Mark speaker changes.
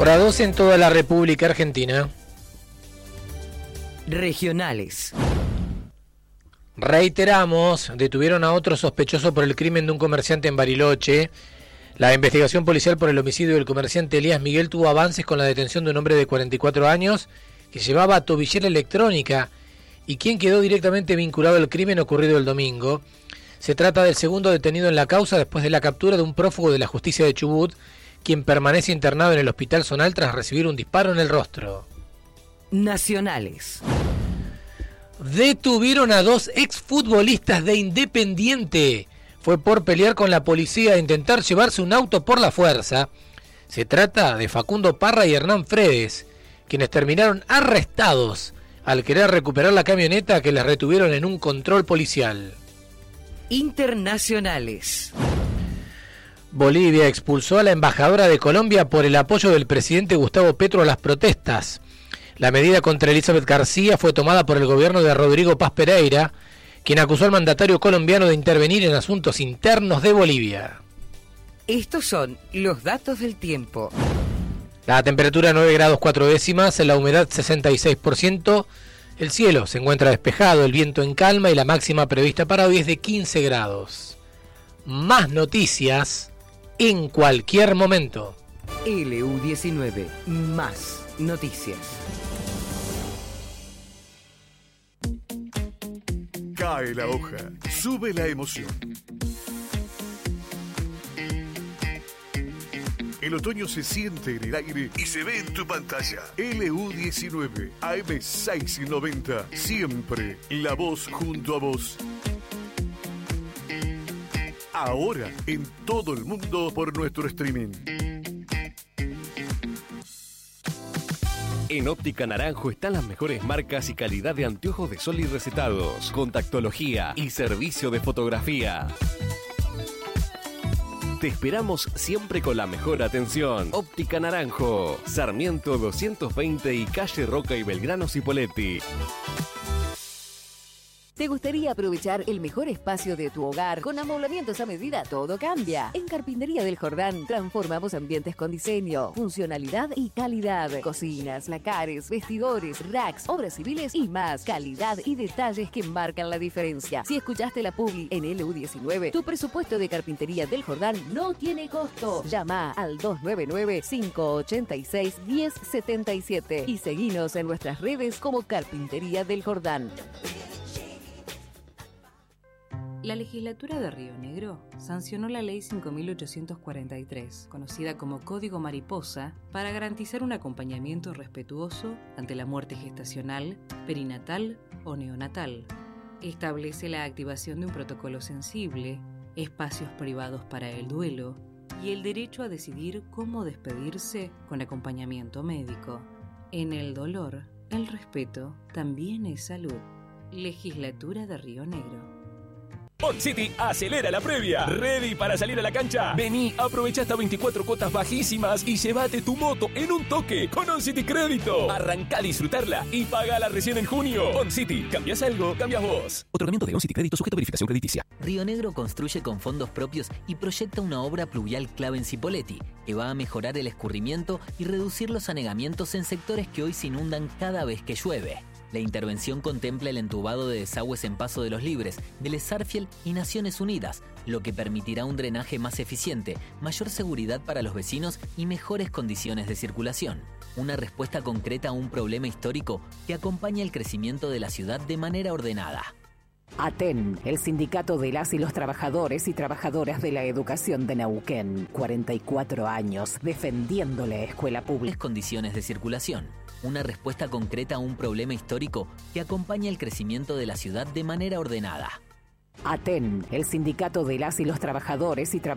Speaker 1: Hora 12 en toda la República Argentina.
Speaker 2: Regionales.
Speaker 1: Reiteramos, detuvieron a otro sospechoso por el crimen de un comerciante en Bariloche. La investigación policial por el homicidio del comerciante Elías Miguel tuvo avances con la detención de un hombre de 44 años que llevaba tobillera electrónica y quien quedó directamente vinculado al crimen ocurrido el domingo. Se trata del segundo detenido en la causa después de la captura de un prófugo de la justicia de Chubut, quien permanece internado en el Hospital Zonal tras recibir un disparo en el rostro.
Speaker 2: Nacionales.
Speaker 1: Detuvieron a dos exfutbolistas de Independiente. Fue por pelear con la policía e intentar llevarse un auto por la fuerza. Se trata de Facundo Parra y Hernán Fredes, quienes terminaron arrestados al querer recuperar la camioneta que les retuvieron en un control policial.
Speaker 2: Internacionales.
Speaker 1: Bolivia expulsó a la embajadora de Colombia por el apoyo del presidente Gustavo Petro a las protestas. La medida contra Elizabeth García fue tomada por el gobierno de Rodrigo Paz Pereira, quien acusó al mandatario colombiano de intervenir en asuntos internos de Bolivia.
Speaker 2: Estos son los datos del tiempo.
Speaker 1: La temperatura 9 grados 4 décimas, la humedad 66%, el cielo se encuentra despejado, el viento en calma y la máxima prevista para hoy es de 15 grados. Más noticias en cualquier momento.
Speaker 2: LU19, más noticias.
Speaker 3: Cae la hoja, sube la emoción. El otoño se siente en el aire y se ve en tu pantalla. LU19, AM690, siempre la voz junto a vos. Ahora en todo el mundo por nuestro streaming.
Speaker 4: En Óptica Naranjo están las mejores marcas y calidad de anteojos de sol y recetados, contactología y servicio de fotografía. Te esperamos siempre con la mejor atención. Óptica Naranjo, Sarmiento 220 y calle Roca y Belgrano Cipolletti.
Speaker 5: ¿Te gustaría aprovechar el mejor espacio de tu hogar? Con amoblamientos a medida todo cambia. En Carpintería del Jordán transformamos ambientes con diseño, funcionalidad y calidad. Cocinas, lacares, vestidores, racks, obras civiles y más. Calidad y detalles que marcan la diferencia. Si escuchaste la publi en LU19, tu presupuesto de Carpintería del Jordán no tiene costo. Llama al 299-586-1077 y seguinos en nuestras redes como Carpintería del Jordán.
Speaker 6: La legislatura de Río Negro sancionó la Ley 5.843, conocida como Código Mariposa, para garantizar un acompañamiento respetuoso ante la muerte gestacional, perinatal o neonatal. Establece la activación de un protocolo sensible, espacios privados para el duelo y el derecho a decidir cómo despedirse con acompañamiento médico. En el dolor, el respeto también es salud. Legislatura de Río Negro.
Speaker 7: On City acelera la previa. ¿Ready para salir a la cancha? Vení, aprovecha hasta 24 cuotas bajísimas y llévate tu moto en un toque con On City Crédito. Arrancá a disfrutarla y pagala recién en junio. On City, ¿cambias algo? Cambias vos. Otorgamiento de On City Crédito sujeto a verificación crediticia.
Speaker 8: Río Negro construye con fondos propios y proyecta una obra pluvial clave en Cipolletti, que va a mejorar el escurrimiento y reducir los anegamientos en sectores que hoy se inundan cada vez que llueve. La intervención contempla el entubado de desagües en Paso de los Libres, del Sarfield y Naciones Unidas, lo que permitirá un drenaje más eficiente, mayor seguridad para los vecinos y mejores condiciones de circulación. Una respuesta concreta a un problema histórico que acompaña el crecimiento de la ciudad de manera ordenada.
Speaker 9: ATEN, el sindicato de las y los trabajadores y trabajadoras de la educación de Neuquén. 44 años defendiendo la escuela pública.
Speaker 8: Condiciones de circulación. Una respuesta concreta a un problema histórico que acompaña el crecimiento de la ciudad de manera ordenada.
Speaker 9: ATEN, el sindicato de las y los trabajadores y